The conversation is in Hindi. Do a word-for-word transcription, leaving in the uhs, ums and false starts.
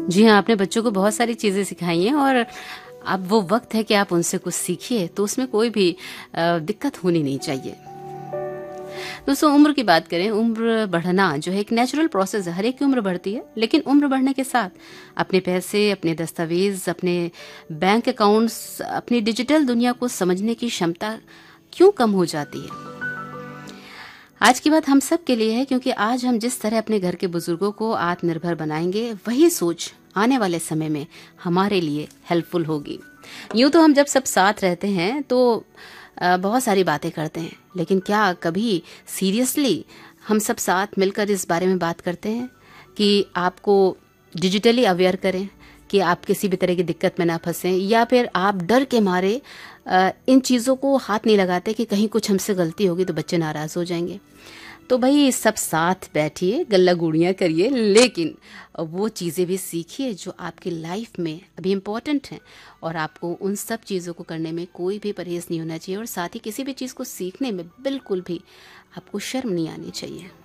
जी हाँ, आपने बच्चों को बहुत सारी चीज़ें सिखाई हैं और अब वो वक्त है कि आप उनसे कुछ सीखिए, तो उसमें कोई भी अ, दिक्कत होनी नहीं चाहिए। दोस्तों, उम्र की बात करें, उम्र बढ़ना जो है एक नेचुरल प्रोसेस है, हर एक की उम्र बढ़ती है, लेकिन उम्र बढ़ने के साथ अपने पैसे, अपने दस्तावेज, अपने बैंक अकाउंट्स, अपनी डिजिटल दुनिया को समझने की क्षमता क्यों कम हो जाती है? आज की बात हम सब के लिए है, क्योंकि आज हम जिस तरह अपने घर के बुजुर्गों को आत्मनिर्भर बनाएंगे, वही सोच आने वाले समय में हमारे लिए हेल्पफुल होगी। यूं तो हम जब सब साथ रहते हैं तो अ, बहुत सारी बातें करते हैं, लेकिन क्या कभी सीरियसली हम सब साथ मिलकर इस बारे में बात करते हैं कि आपको डिजिटली अवेयर करें कि आप किसी भी तरह की दिक्कत में ना फंसें, या फिर आप डर के मारे अ, इन चीज़ों को हाथ नहीं लगाते कि कहीं कुछ हमसे गलती होगी तो बच्चे नाराज़ हो जाएंगे। तो भाई सब साथ बैठिए, गल्ला गुड़ियाँ करिए, लेकिन वो चीज़ें भी सीखिए जो आपकी लाइफ में अभी इम्पोर्टेंट हैं, और आपको उन सब चीज़ों को करने में कोई भी परहेज़ नहीं होना चाहिए, और साथ ही किसी भी चीज़ को सीखने में बिल्कुल भी आपको शर्म नहीं आनी चाहिए।